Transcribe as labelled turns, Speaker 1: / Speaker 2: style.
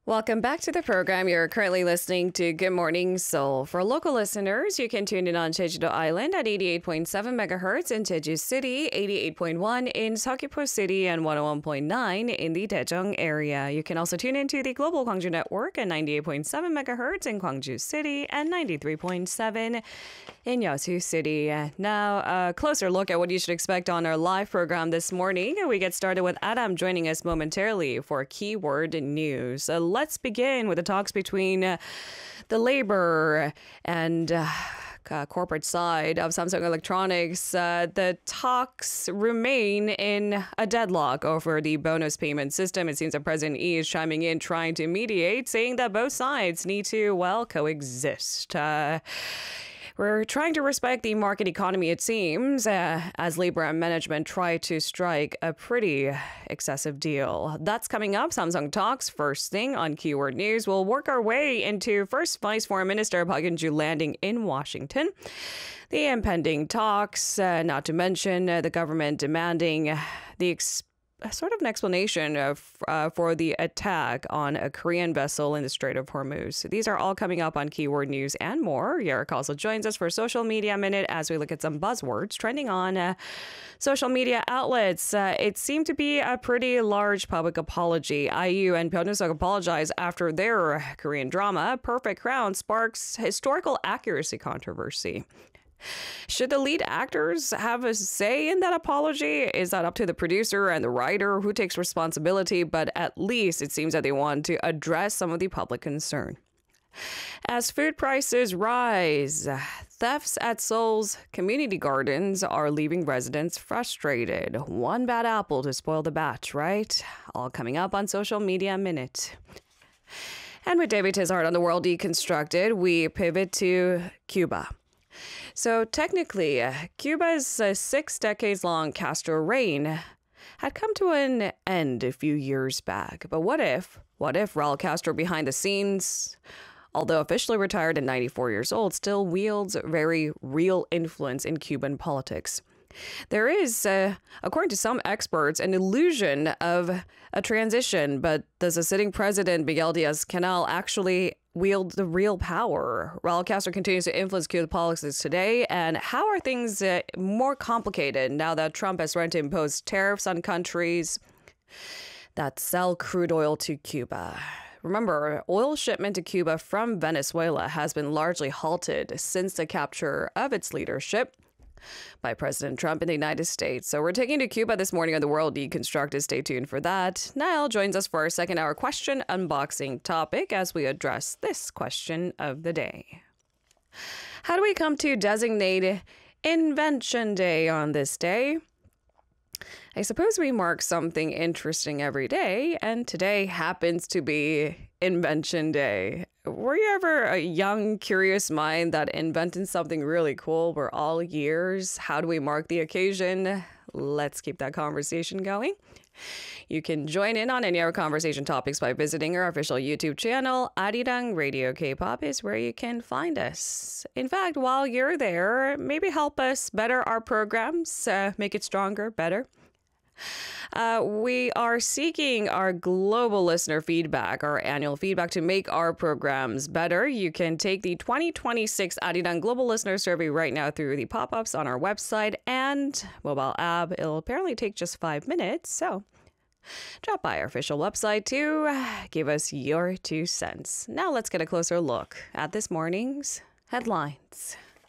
Speaker 1: Welcome back to the program. You're currently listening to Good Morning Seoul. For local listeners, you can tune in on Jeju-do Island at 88.7 megahertz in Jeju City, 88.1 in Seogwipo City, and 101.9 in the Daejeong area. You can also tune into the Global Gwangju Network at 98.7 megahertz in Gwangju City and 93.7 in Yeosu City. Now, a closer look at what you should expect on our live program this morning. We get started with Adam joining us momentarily for keyword news. Let's begin with the talks between the labor and corporate side of Samsung Electronics. The talks remain in a deadlock over the bonus payment system. It seems that President Lee is chiming in, trying to mediate, saying that both sides need to, coexist. We're trying to respect the market economy, it seems, as labor and management try to strike a pretty excessive deal. That's coming up. Samsung talks first thing on Keyword News. We'll work our way into first Vice Foreign Minister Park Hyun-joo landing in Washington. The impending talks, not to mention the government demanding the sort of an explanation for the attack on a Korean vessel in the Strait of Hormuz. These are all coming up on Keyword News and more. Yerrick also joins us for Social Media Minute as we look at some buzzwords trending on social media outlets. It seemed to be a pretty large public apology. IU and Pyeonseok apologized after their Korean drama. Perfect Crown sparks historical accuracy controversy. Should the lead actors have a say in that apology? Is that up to the producer and the writer? Who takes responsibility? But at least it seems that they want to address some of the public concern. As food prices rise, thefts at Seoul's community gardens are leaving residents frustrated. One bad apple to spoil the batch, right? All coming up on Social Media Minute. And with David Tizard on The World Deconstructed, we pivot to Cuba. So technically, Cuba's 6 decades-long Castro reign had come to an end a few years back. But what if Raul Castro behind the scenes, although officially retired at 94 years old, still wields very real influence in Cuban politics? There is, according to some experts, an illusion of a transition, but does the sitting president, Miguel Diaz-Canel, actually wield the real power? Raul Castro continues to influence Cuban politics today, and how are things more complicated now that Trump has threatened to impose tariffs on countries that sell crude oil to Cuba? Remember, oil shipment to Cuba from Venezuela has been largely halted since the capture of its leadership by President Trump in the United States. So we're taking to Cuba this morning on The World Deconstructed. Stay tuned for that. Niall joins us for our second hour question unboxing topic as we address this question of the day. How do we come to designate Invention Day on this day? I suppose we mark something interesting every day, and today happens to be Invention Day. Were you ever a young, curious mind that invented something really cool for all years? How do we mark the occasion? Let's keep that conversation going. You can join in on any of our conversation topics by visiting our official YouTube channel. Arirang Radio K-pop is where you can find us. In fact, while you're there, maybe help us better our programs, make it stronger, better. We are seeking our global listener feedback, our annual feedback to make our programs better. You can take the 2026 Arirang Global Listener Survey right now through the pop-ups on our website and mobile app. It'll apparently take just 5 minutes, so drop by our official website to give us your 2 cents. Now let's get a closer look at this morning's headlines.